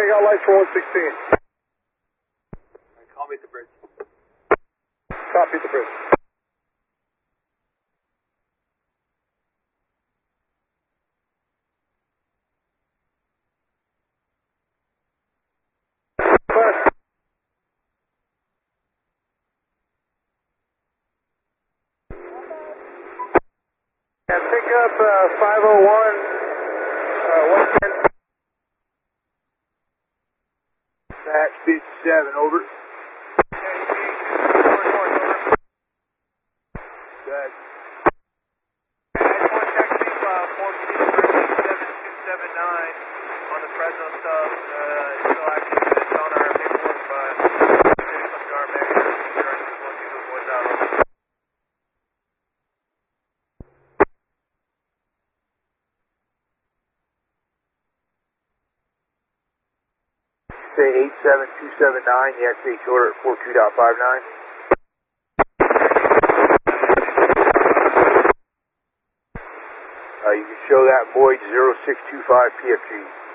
I got lights for 116. Call me at the bridge. Copy at the bridge. Yeah, pick up 501, 110. Match 57, over. Good. Contact Chief 47279 on the Fresno sub. Still active. It's on our paperwork, but it's up to our manager. We're just looking to avoid that. Say 87279, the XH order at 42.59. You can show that void 0625 PFG.